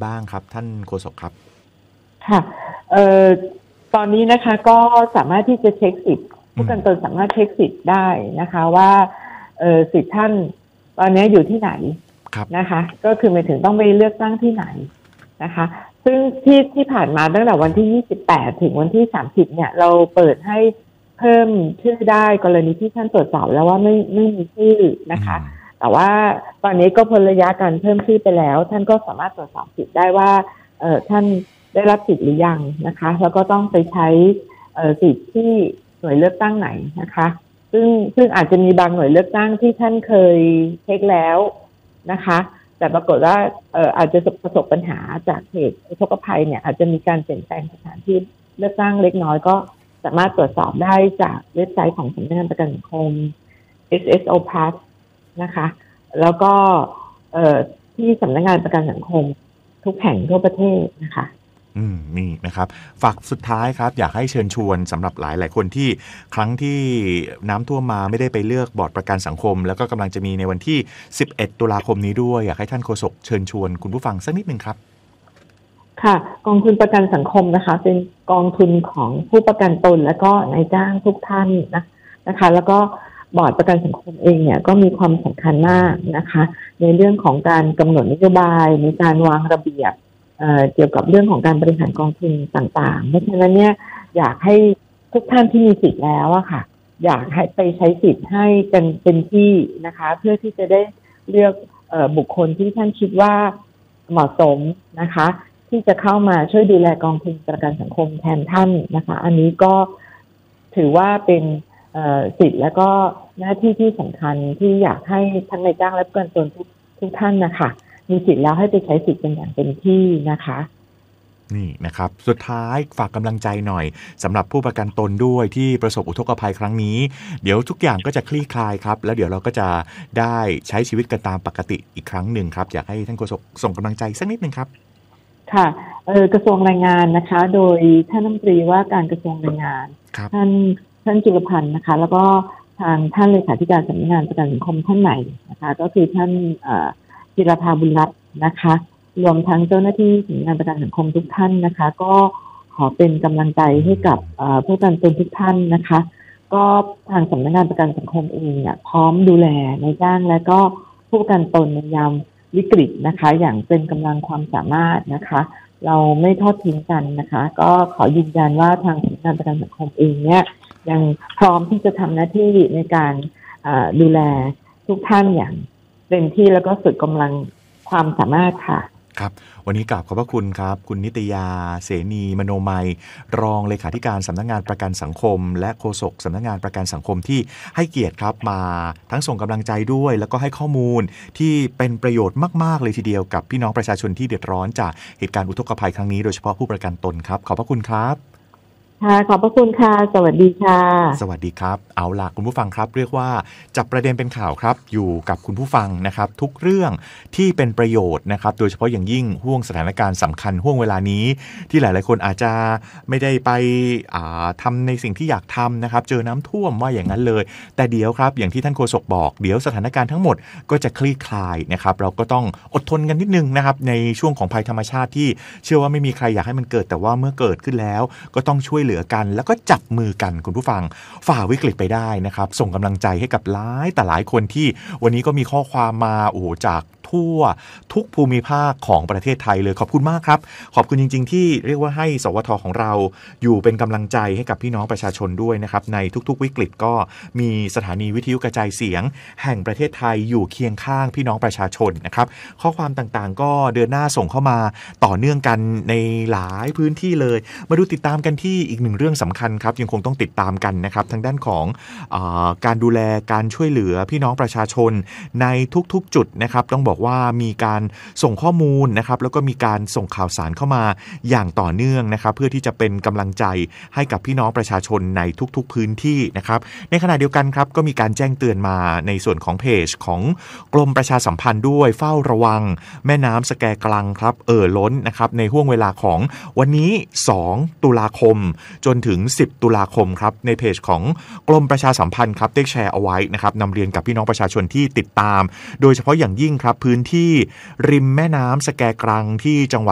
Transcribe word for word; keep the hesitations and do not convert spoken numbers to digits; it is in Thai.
บ้างครับท่านโฆษกครับค่ะเอ่อตอนนี้นะคะก็สามารถที่จะเช็คสิทธิ์ผู้ประกันตนสามารถเช็คสิทธิ์ได้นะคะว่าเอ่อสิทธิ์ท่านตอนนี้อยู่ที่ไหนนะคะก็คือหมายถึงต้องไปเลือกตั้งที่ไหนนะคะซึ่งที่ที่ผ่านมาตั้งแต่วันที่ยี่สิบแปดถึงวันที่สามสิบเนี่ยเราเปิดให้เพิ่มชื่อได้กรณีที่ท่านตรวจสอบแล้วว่าไม่ไม่มีชื่อนะคะแต่ว่าตอนนี้ก็พ้นระยะการเพิ่มชื่อไปแล้วท่านก็สามารถตรวจสอบสิทธิ์ได้ว่าเอ่อท่านได้รับสิทธิ์หรือยังนะคะแล้วก็ต้องไปใช้เอ่อสิทธิ์ที่หน่วยเลือกตั้งไหนนะคะซึ่งซึ่งอาจจะมีบางหน่วยเลือกตั้งที่ท่านเคยเช็คแล้วนะคะแต่ปรากฏว่าเอ่ออาจจะประสบปัญหาจากเหตุอุทกภัยเนี่ยอาจจะมีการเปลี่ยนแปลงสถานที่เลือกตั้งเล็กน้อยก็สามารถตรวจสอบได้จากเว็บไซต์ของสำนักงานประกันสังคม เอส เอส โอ Plus นะคะแล้วก็เอ่อที่สำนักงานประกันสังคมทุกแห่งทั่วประเทศนะคะอืมนี่นะครับฝากสุดท้ายครับอยากให้เชิญชวนสำหรับหลายหลายคนที่ครั้งที่น้ำท่วมมาไม่ได้ไปเลือกบอร์ดประกันสังคมแล้วก็กำลังจะมีในวันที่สิบเอ็ดตุลาคมนี้ด้วยอยากให้ท่านโฆษกเชิญชวนคุณผู้ฟังสักนิดนึงครับค่ะกองทุนประกันสังคมนะคะเป็นกองทุนของผู้ประกันตนและก็นายจ้างทุกท่านนะนะคะแล้วก็บอร์ดประกันสังคมเองเนี่ยก็มีความสำคัญมากนะคะในเรื่องของการกำหนดนโยบายในการวางระเบียบเอ่อเกี่ยวกับเรื่องของการบริหารกองทุนต่างๆเพราะฉะนั้นเนี่ยอยากให้ทุกท่านที่มีสิทธิ์แล้วอะค่ะอยากให้ไปใช้สิทธิ์ให้กันเป็นที่นะคะเพื่อที่จะได้เลือกเอ่อบุคคลที่ท่านคิดว่าเหมาะสมนะคะที่จะเข้ามาช่วยดูแลกองทุนประกันสังคมแทนท่านนะคะอันนี้ก็ถือว่าเป็นสิทธิ์และก็หน้าที่ที่สำคัญที่อยากให้ทั้งนายจ้างและผู้ประกันตนทุกทุกท่านนะคะมีสิทธิ์แล้วให้ไปใช้สิทธิ์กันอย่างเต็มที่นะคะนี่นะครับสุดท้ายฝากกำลังใจหน่อยสำหรับผู้ประกันตนด้วยที่ประสบอุทกภัยครั้งนี้เดี๋ยวทุกอย่างก็จะคลี่คลายครับแล้วเดี๋ยวเราก็จะได้ใช้ชีวิตกันตามปกติอีกครั้งหนึ่งครับอยากให้ท่านโฆษกส่งกำลังใจสักนิดนึงครับค่ะเออกระทรวงแรงงานนะคะโดยท่านรัฐมนตรีว่าการกระทรวงแรงงานท่านท่านจุลพันธ์นะคะแล้วก็ทางท่านเลขาธิการสำนักงานประกันสังคมท่านใหม่นะคะก็คือท่านจิรภาบุญรัตน์นะคะรวมทั้งเจ้าหน้าที่สำนักงานประกันสังคมทุกท่านนะคะก็ขอเป็นกำลังใจให้กับผู้ประกันตนทุกท่านนะคะก็ทางสำนักงานประกันสังคมเองเนี่ยพร้อมดูแลนายจ้างและก็ผู้ประกันตนในยามวิกฤตนะคะอย่างเป็นกำลังความสามารถนะคะเราไม่ทอดทิ้งกันนะคะก็ขอยืนยันว่าทางสำนักงานประกันสังคมเองเนี่ยยังพร้อมที่จะทำหน้าที่ในการดูแลทุกท่านอย่างเต็มที่แล้วก็สุดกำลังความสามารถค่ะครับวันนี้กราบขอบพระคุณครับคุณนิตยาเสนีมโนมัยรองเลขาธิการสำนักงานประกันสังคมและโฆษกสำนักงานประกันสังคมที่ให้เกียรติครับมาทั้งส่งกำลังใจด้วยแล้วก็ให้ข้อมูลที่เป็นประโยชน์มากๆเลยทีเดียวกับพี่น้องประชาชนที่เดือดร้อนจากเหตุการณ์อุทกภัยครั้งนี้โดยเฉพาะผู้ประกันตนครับขอบพระคุณครับค่ะขอบพระคุณค่ะสวัสดีค่ะสวัสดีครับเอาล่ะคุณผู้ฟังครับเรียกว่าจับประเด็นเป็นข่าวครับอยู่กับคุณผู้ฟังนะครับทุกเรื่องที่เป็นประโยชน์นะครับโดยเฉพาะอย่างยิ่งห่วงสถานการณ์สำคัญห่วงเวลานี้ที่หลายๆคนอาจจะไม่ได้ไปทำในสิ่งที่อยากทำนะครับเจอน้ำท่วมว่าอย่างนั้นเลยแต่เดี๋ยวครับอย่างที่ท่านโฆษกบอกเดี๋ยวสถานการณ์ทั้งหมดก็จะคลี่คลายนะครับเราก็ต้องอดทนกันนิดนึงนะครับในช่วงของภัยธรรมชาติที่เชื่อว่าไม่มีใครอยากให้มันเกิดแต่ว่าเมื่อเกิดขึ้นแล้วก็ต้องช่วยเหลือกันแล้วก็จับมือกันคุณผู้ฟังฝ่าวิกฤตไปได้นะครับส่งกำลังใจให้กับหลายแต่หลายคนที่วันนี้ก็มีข้อความมาโอ้โหจากทั่วทุกภูมิภาคของประเทศไทยเลยขอบคุณมากครับขอบคุณจริงๆที่เรียกว่าให้สวทของเราอยู่เป็นกำลังใจให้กับพี่น้องประชาชนด้วยนะครับในทุกๆวิกฤตก็มีสถานีวิทยุกระจายเสียงแห่งประเทศไทยอยู่เคียงข้างพี่น้องประชาชนนะครับข้อความต่างๆก็เดินหน้าส่งเข้ามาต่อเนื่องกันในหลายพื้นที่เลยมาดูติดตามกันที่อีกหนึ่งเรื่องสำคัญครับยังคงต้องติดตามกันนะครับทางด้านของเอ่อการดูแลการช่วยเหลือพี่น้องประชาชนในทุกๆจุดนะครับต้องบอกว่ามีการส่งข้อมูลนะครับแล้วก็มีการส่งข่าวสารเข้ามาอย่างต่อเนื่องนะครับเพื่อที่จะเป็นกำลังใจให้กับพี่น้องประชาชนในทุกๆพื้นที่นะครับในขณะเดียวกันครับก็มีการแจ้งเตือนมาในส่วนของเพจของกรมประชาสัมพันธ์ด้วยเฝ้าระวังแม่น้ำสแกกลังครับเอ่อล้นนะครับในห่วงเวลาของวันนี้สองตุลาคมจนถึงสิบตุลาคมครับในเพจของกรมประชาสัมพันธ์ครับได้แชร์เอาไว้นะครับนำเรียนกับพี่น้องประชาชนที่ติดตามโดยเฉพาะอย่างยิ่งครับพื้นที่ริมแม่น้ำสแกกลังที่จังหวัด